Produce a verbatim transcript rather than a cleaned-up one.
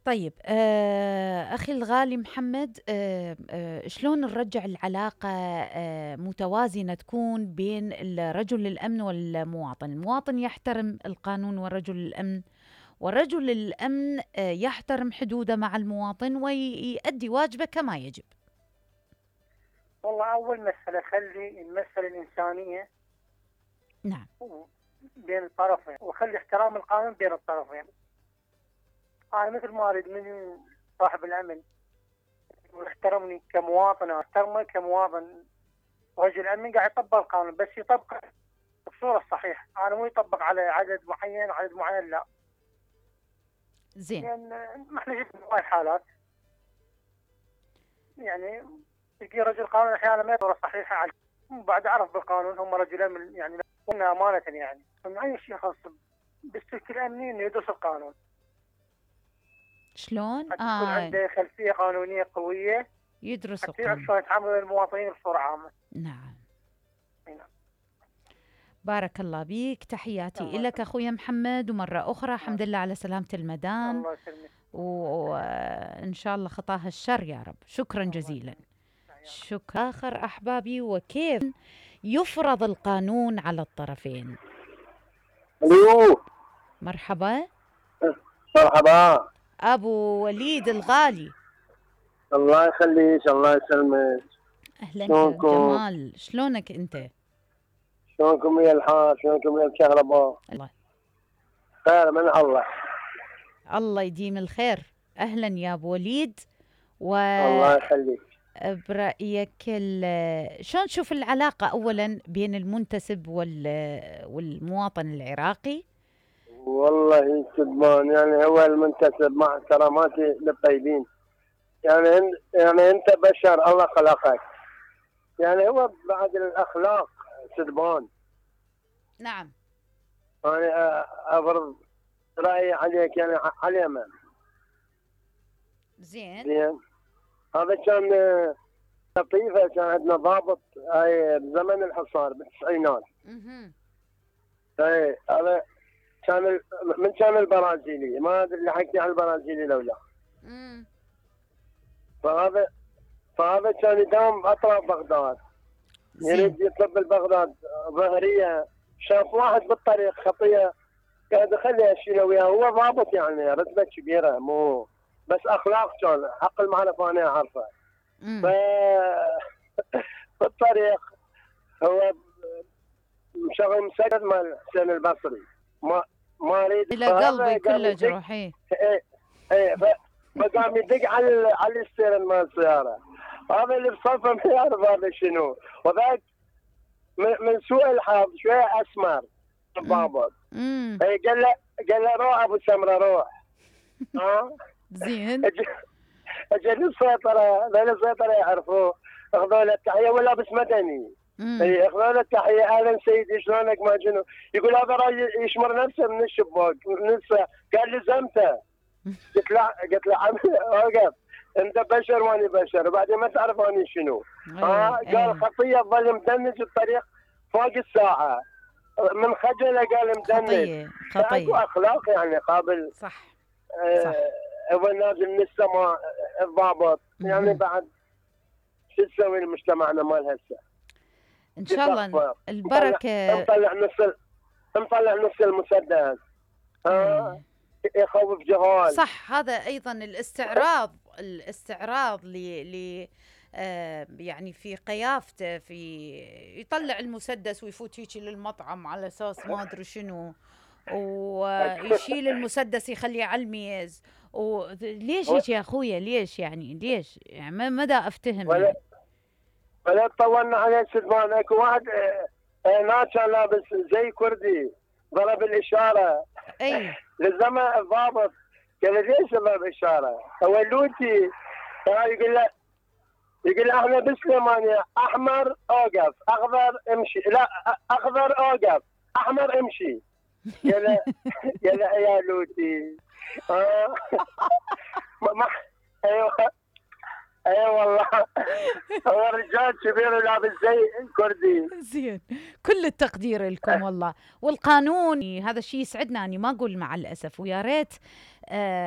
طيب آه، أخي الغالي محمد، آه، آه، شلون نرجع العلاقة آه، متوازنة تكون بين الرجل الأمن والمواطن؟ المواطن يحترم القانون والرجل الأمن، ورجل الأمن آه، يحترم حدوده مع المواطن ويؤدي واجبه كما يجب. والله أول مسألة خلي المسألة الإنسانية نعم. بين الطرفين، وخلي احترام القانون بين الطرفين. أنا مثل ما أريد من صاحب الأمن ويحترمني كمواطن واحترمه كمواطن، رجل الأمن قاعد يطبق القانون بس يطبقه بصورة الصحيحة. أنا مو يطبق على عدد معين عدد معين، لا. زين. لأن ما احنا شفنا هواي حالات يعني يجي رجل قانون أحيانا ما يطبق صحيحة على بعد عرف بالقانون هم رجل أمن، يعني قلنا أمانة يعني من أي شيء خاص بالسلك الأمني إنه يدرس القانون. شلون؟ حتى آه يكون عنده خلفية قانونية قوية، يدرس حتى يعرف القانون. شلون يتعامل مع المواطنين بصورة عامة. نعم. نعم. بارك الله بيك، تحياتي الله لك أخويا محمد، ومرة أخرى الحمد لله على سلامة المدام، الله يسلمك، وإن شاء الله خطاها الشر يا رب. شكرا جزيلا. شكرا. آخر أحبابي، وكيف يفرض القانون على الطرفين؟ الو. مرحبا. مرحبا. أبو وليد الغالي. الله يخليك، الله يسلمك. أهلا شلونكم؟ جمال، شلونك أنت؟ شلونكم ويا الحال؟ شلونكم ويا الكهرباء؟ الله خير من الله. الله يديم الخير. أهلا يا أبو وليد. و الله يخليك. برأيك شلون تشوف العلاقة أولا بين المنتسب والمواطن العراقي؟ والله سدمان، يعني هو المنتسب مع احتراماتي للطيبين، يعني يعني انت بشر الله خلقك، يعني هو بعد الاخلاق سدمان. نعم. انا افرض رايي عليك يعني على من. زين. زين. هذا كان لطيفه، كان عندنا ضابط هاي بزمن الحصار بالتسعينات. اها. اي هذا كان من كان البرازيلي، ما ادري اللي حكي عن البرازيلي لو لا. امم. فهذا فهذا كان يداوم اطراف بغداد، يريد يطلب بالبغداد ظهريه، شاف واحد بالطريق خطيه قاعد يخليه يشيله وياه، هو ضابط يعني رتبه كبيره، مو بس اخلاق كان حق المعرفه انا اعرفه. ف بالطريق هو مشغل مسدس مال حسين البصري، ما ما اريد الى قلبي كله جروح. ايه ايه ايه فقام يدق على على الستيرن مال السياره. هذا اللي بصفه ما يعرف هذا شنو، وذاك من سوء الحظ شويه اسمر الضابط. اي قال له قال له روح ابو سمره روح. ها زين. اجى السيطره، ذول السيطره يعرفوه، اخذوا له التحيه ولابس مدني. اي اخذوا له التحيه، اهلا سيدي شلونك ما شنو، يقول هذا راجل يشمر نفسه من الشباك من السا. قال لي زمته. قلت له قلت له عمي اوقف، انت بشر واني بشر، وبعدين ما تعرف اني شنو. ها قال خطيه تظل مدنج الطريق فوق الساعه، من خجله قال مدنج. خطيه خطيه اخلاق يعني قابل. صح آه صح. هو نازل من السماء الضابط، يعني بعد شو تسوي مجتمعنا مال هسه؟ ان شاء الله البركه. نطلع نص نطلع نص المسدس. ها يخوف جهال. صح. هذا ايضا الاستعراض الاستعراض ل ل آه يعني في قيافته، في يطلع المسدس ويفوت هيك للمطعم على اساس ما ادري شنو، ويشيل المسدس يخليه على الميز. وليش هيك يا اخويا؟ ليش يعني ليش يعني ما مدى افتهم ولا يعني. ولا طولنا عليه سدمان. اكو واحد هناك كان لابس زي كردي ضرب الاشاره. اي لزمه الضابط قال له ليش ضرب اشاره؟ هو لوتي. يقول له يقول له احنا بالسليمانيه احمر اوقف، اخضر امشي، لا اخضر اوقف، احمر امشي. قال له قال له يا لوتي. اه ما ايوه اي والله هو رجال كبير ولابس زي كردي. زين، كل التقدير لكم والله. والقانون هذا الشيء يسعدنا، اني ما اقول مع الاسف، ويا ريت آه